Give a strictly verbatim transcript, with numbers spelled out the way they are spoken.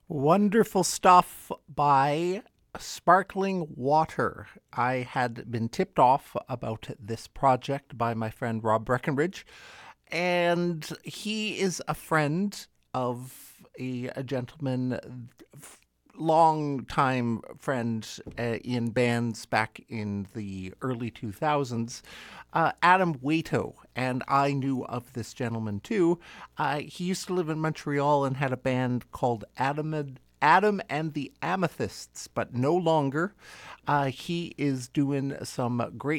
Wonderful stuff by Sparkling Water. I had been tipped off about this project by my friend Rob Breckenridge, and he is a friend of a, a gentleman, long time friend uh, in bands back in the early two thousands, uh, Adam Waito. And I knew of this gentleman too. Uh, he used to live in Montreal and had a band called Adam, Adam and the Amethysts, but no longer. Uh, he is doing some great